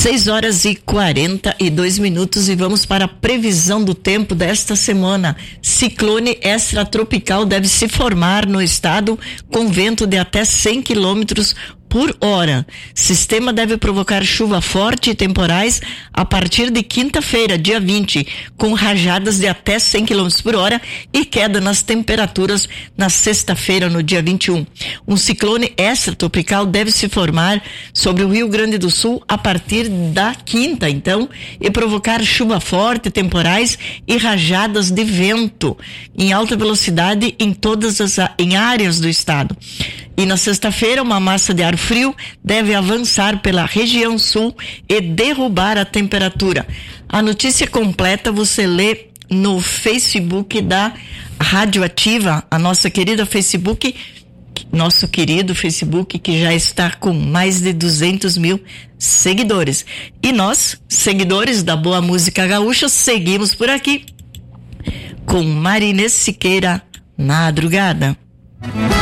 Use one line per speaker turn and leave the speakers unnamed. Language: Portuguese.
6h42 e vamos para a previsão do tempo desta semana. Ciclone extratropical deve se formar no estado com vento de até 100 quilômetros por hora. Sistema deve provocar chuva forte e temporais a partir de quinta-feira, dia 20, com rajadas de até 100 km por hora e queda nas temperaturas na sexta-feira, no dia 21. Um ciclone extratropical deve se formar sobre o Rio Grande do Sul a partir da quinta, então, e provocar chuva forte, temporais e rajadas de vento em alta velocidade em áreas do estado. E na sexta-feira, uma massa de ar frio deve avançar pela região sul e derrubar a temperatura. A notícia completa você lê no Facebook da Rádio Ativa, a nosso querido Facebook que já está com mais de 200 mil seguidores. E nós, seguidores da boa música gaúcha, seguimos por aqui com Marinês Siqueira, Madrugada.